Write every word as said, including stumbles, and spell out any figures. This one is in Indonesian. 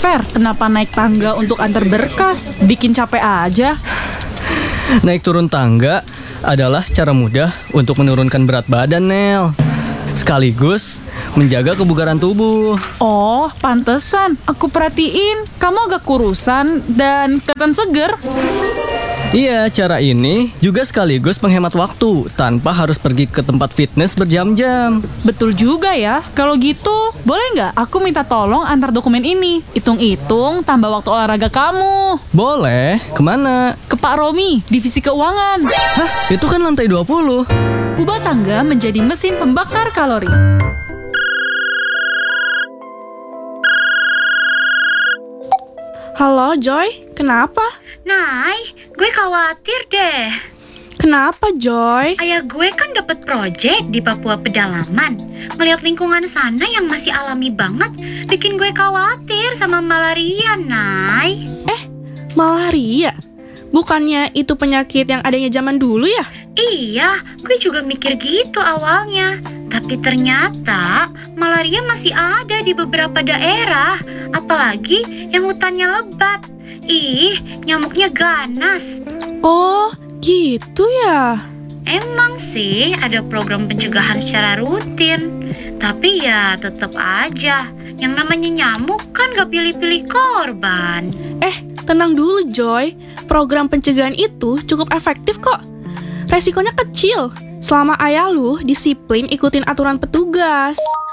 Fer, kenapa naik tangga untuk antar berkas? Bikin capek aja. Naik turun tangga adalah cara mudah untuk menurunkan berat badan, Nel. Sekaligus menjaga kebugaran tubuh. Oh, pantesan. Aku perhatiin, kamu agak kurusan dan kelihatan seger. Iya, cara ini juga sekaligus menghemat waktu tanpa harus pergi ke tempat fitness berjam-jam. Betul juga ya. Kalau gitu, boleh nggak aku minta tolong antar dokumen ini? Hitung-hitung tambah waktu olahraga kamu. Boleh, kemana? Ke Pak Romi, divisi keuangan. Hah, itu kan lantai dua puluh. Ubah tangga menjadi mesin pembakar kalori. Halo Joy, kenapa? Nay, gue khawatir deh. Kenapa Joy? Ayah gue kan dapat proyek di Papua Pedalaman. Ngeliat lingkungan sana yang masih alami banget, bikin gue khawatir sama malaria, Nay. Eh, malaria? Bukannya itu penyakit yang adanya zaman dulu ya? Iya, gue juga mikir gitu awalnya. Tapi ternyata malaria masih ada di beberapa daerah, apalagi yang hutannya lebat. Ih, nyamuknya ganas. Oh, gitu ya? Emang sih ada program pencegahan secara rutin, tapi ya tetap aja yang namanya nyamuk kan gak pilih-pilih korban. Eh, tenang dulu Joy. Program pencegahan itu cukup efektif kok. Resikonya kecil selama ayah lu disiplin ikutin aturan petugas.